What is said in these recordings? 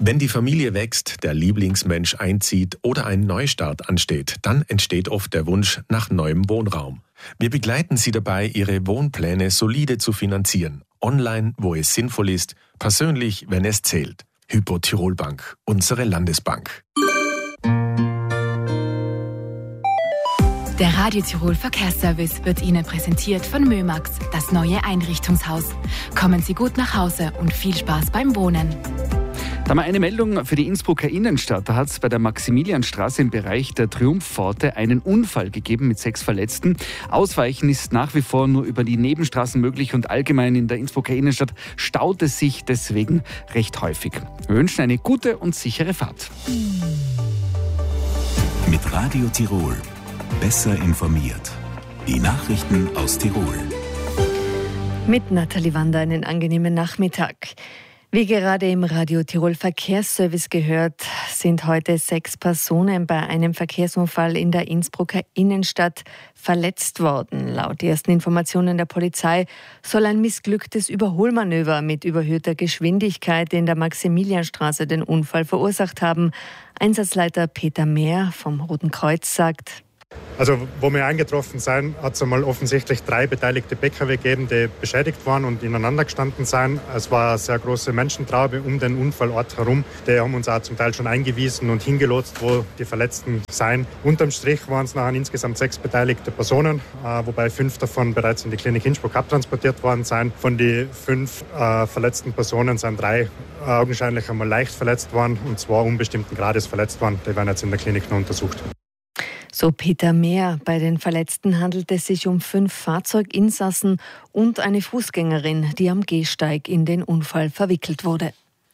Wenn die Familie wächst, der Lieblingsmensch einzieht oder ein Neustart ansteht, dann entsteht oft der Wunsch nach neuem Wohnraum. Wir begleiten Sie dabei, Ihre Wohnpläne solide zu finanzieren. Online, wo es sinnvoll ist, persönlich, wenn es zählt. Hypo Tirol Bank, unsere Landesbank. Der Radio Tirol Verkehrsservice wird Ihnen präsentiert von Mömax, das neue Einrichtungshaus. Kommen Sie gut nach Hause und viel Spaß beim Wohnen. Da mal eine Meldung für die Innsbrucker Innenstadt. Da hat es bei der Maximilianstraße im Bereich der Triumphpforte einen Unfall gegeben mit 6 Verletzten. Ausweichen ist nach wie vor nur über die Nebenstraßen möglich und allgemein in der Innsbrucker Innenstadt staut es sich deswegen recht häufig. Wir wünschen eine gute und sichere Fahrt. Mit Radio Tirol. Besser informiert. Die Nachrichten aus Tirol. Mit Nathalie Wander einen angenehmen Nachmittag. Wie gerade im Radio Tirol Verkehrsservice gehört, sind heute 6 Personen bei einem Verkehrsunfall in der Innsbrucker Innenstadt verletzt worden. Laut ersten Informationen der Polizei soll ein missglücktes Überholmanöver mit überhöhter Geschwindigkeit in der Maximilianstraße den Unfall verursacht haben. Einsatzleiter Peter Mehr vom Roten Kreuz sagt: Also, wo wir eingetroffen sind, hat es einmal offensichtlich 3 beteiligte PKW gegeben, die beschädigt waren und ineinander gestanden sind. Es war eine sehr große Menschentraube um den Unfallort herum. Die haben uns auch zum Teil schon eingewiesen und hingelotst, wo die Verletzten seien. Unterm Strich waren es nachher insgesamt 6 beteiligte Personen, wobei 5 davon bereits in die Klinik Innsbruck abtransportiert worden sind. Von den 5 verletzten Personen sind 3 augenscheinlich einmal leicht verletzt worden und 2 unbestimmten Grades verletzt worden. Die werden jetzt in der Klinik noch untersucht. So Peter Mehr. Bei den Verletzten handelt es sich um 5 Fahrzeuginsassen und eine Fußgängerin, die am Gehsteig in den Unfall verwickelt wurde.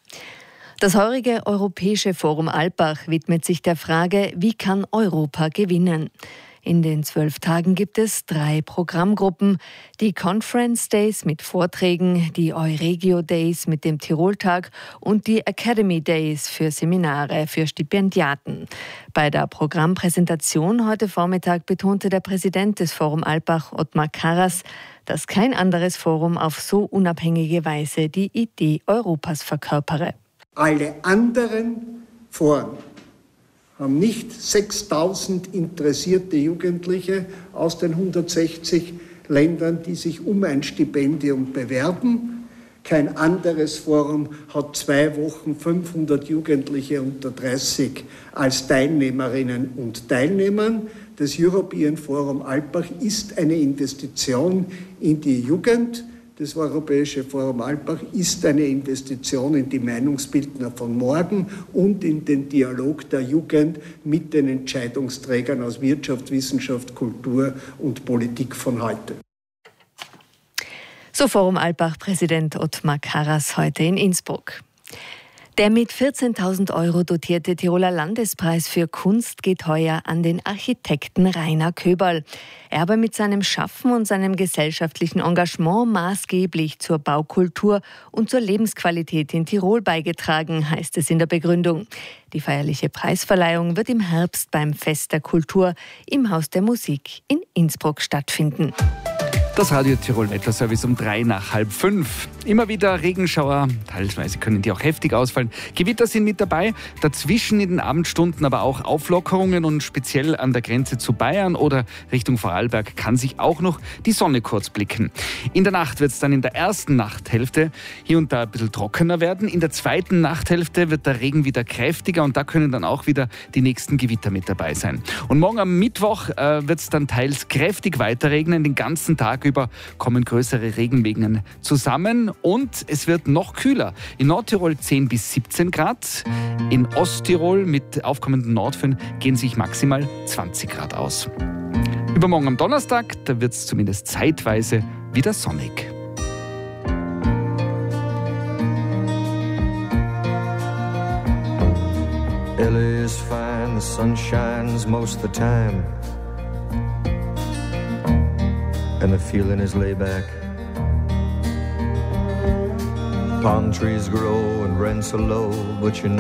Das heurige Europäische Forum Alpbach widmet sich der Frage, wie kann Europa gewinnen? In den 12 Tagen gibt es 3 Programmgruppen. Die Conference Days mit Vorträgen, die Euregio Days mit dem Tiroltag und die Academy Days für Seminare für Stipendiaten. Bei der Programmpräsentation heute Vormittag betonte der Präsident des Forum Alpbach, Ottmar Karas, dass kein anderes Forum auf so unabhängige Weise die Idee Europas verkörpere. Alle anderen Foren haben nicht 6.000 interessierte Jugendliche aus den 160 Ländern, die sich um ein Stipendium bewerben. Kein anderes Forum hat 2 Wochen 500 Jugendliche unter 30 als Teilnehmerinnen und Teilnehmern. Das European Forum Alpbach ist eine Investition in die Jugend. Das Europäische Forum Alpbach ist eine Investition in die Meinungsbildner von morgen und in den Dialog der Jugend mit den Entscheidungsträgern aus Wirtschaft, Wissenschaft, Kultur und Politik von heute. So Forum Alpbach-Präsident Ottmar Karas heute in Innsbruck. Der mit 14.000 € dotierte Tiroler Landespreis für Kunst geht heuer an den Architekten Rainer Köberl. Er habe mit seinem Schaffen und seinem gesellschaftlichen Engagement maßgeblich zur Baukultur und zur Lebensqualität in Tirol beigetragen, heißt es in der Begründung. Die feierliche Preisverleihung wird im Herbst beim Fest der Kultur im Haus der Musik in Innsbruck stattfinden. Das Radio Tirol Wetterservice um 4:03. Immer wieder Regenschauer, teilweise können die auch heftig ausfallen. Gewitter sind mit dabei, dazwischen in den Abendstunden aber auch Auflockerungen und speziell an der Grenze zu Bayern oder Richtung Vorarlberg kann sich auch noch die Sonne kurz blicken. In der Nacht wird es dann in der ersten Nachthälfte hier und da ein bisschen trockener werden. In der zweiten Nachthälfte wird der Regen wieder kräftiger und da können dann auch wieder die nächsten Gewitter mit dabei sein. Und morgen am Mittwoch wird es dann teils kräftig weiter regnen, den ganzen Tag über kommen größere Regenmengen zusammen und es wird noch kühler. In Nordtirol 10 bis 17 Grad, in Osttirol mit aufkommenden Nordföhn gehen sich maximal 20 Grad aus. Übermorgen am Donnerstag, da wird es zumindest zeitweise wieder sonnig. LA is fine, the sun shines most of the time. And the feeling is laid back. Palm trees grow and rents are low, but you know